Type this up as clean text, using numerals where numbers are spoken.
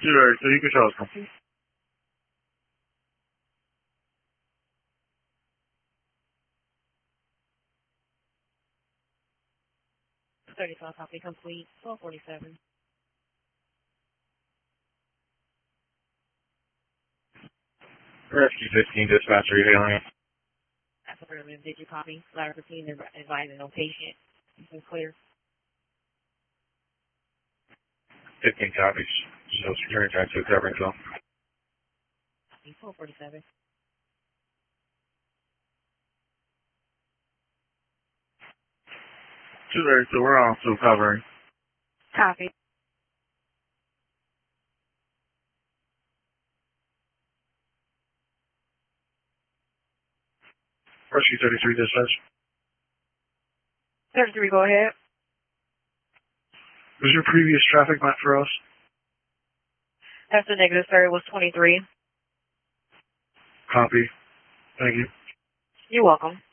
Sure, so you can tell us. 35 copy complete, 1247. Rescue 15 dispatcher, you hailing it? Affirmative, did you copy? Ladder 15 advising no patient. You can clear. 15 copies. So securing time to covering zone. 1247. Sure, so we're also covering. Copy. Rescue 33 dispatch. 33, go ahead. Was your previous traffic map for us? That's the negative, sir. It was 23. Copy. Thank you. You're welcome.